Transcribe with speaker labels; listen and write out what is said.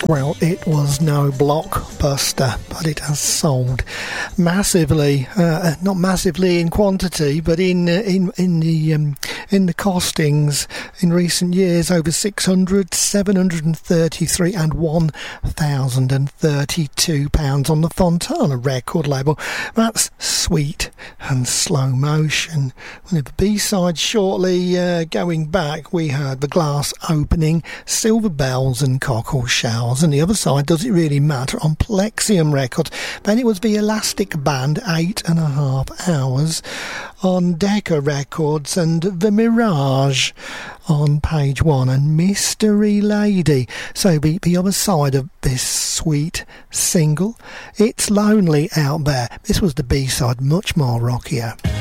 Speaker 1: Well, it was no blockbuster, but it has sold massively. Not massively in quantity, but in the costings in recent years. Over 600, 733, and £1,032 on the Fontana record label. That's Sweet and Slow Motion. With the B-side shortly going back, we heard The Glass Opening, Silver Bells, and Cockle Shells. And the other side, Does It Really Matter, on Plexium Records. Then it was The Elastic Band, 8.5 Hours, on Decca Records, and The Mirage on Page One, and Mystery Lady. So the other side of this sweet single, It's Lonely Out There. This was the B-side, much more rockier.